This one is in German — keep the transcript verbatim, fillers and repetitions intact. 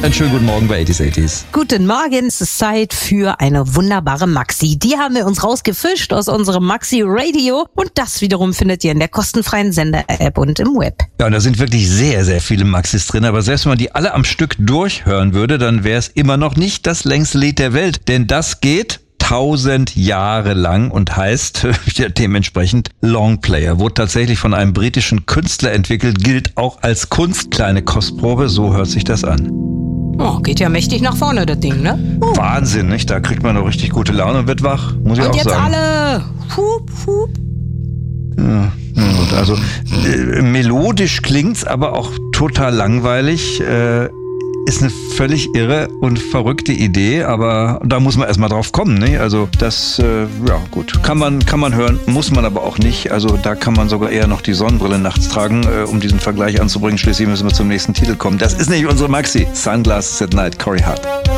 Einen schönen guten Morgen bei achtziger achtzig. Guten Morgen, es ist Zeit für eine wunderbare Maxi. Die haben wir uns rausgefischt aus unserem Maxi Radio und das wiederum findet ihr in der kostenfreien Sender-App und im Web. Ja, und da sind wirklich sehr, sehr viele Maxis drin, aber selbst wenn man die alle am Stück durchhören würde, dann wäre es immer noch nicht das längste Lied der Welt, denn das geht tausend Jahre lang und heißt ja, dementsprechend Longplayer. Wurde tatsächlich von einem britischen Künstler entwickelt, gilt auch als Kunst. Kleine Kostprobe, so hört sich das an. Oh, geht ja mächtig nach vorne, das Ding, ne? Uh. Wahnsinn, nicht? Da kriegt man doch richtig gute Laune und wird wach, muss ich und auch jetzt sagen. alle! Hup, hup. Ja, gut, also äh, melodisch klingt's, aber auch total langweilig. Äh, ist eine völlig irre und verrückte Idee, aber da muss man erstmal drauf kommen, ne? Also das, äh, ja gut, kann man kann man hören, muss man aber auch nicht. Also da kann man sogar eher noch die Sonnenbrille nachts tragen, äh, um diesen Vergleich anzubringen. Schließlich müssen wir zum nächsten Titel kommen. Das ist nicht unsere Maxi. Sunglasses at Night, Corey Hart.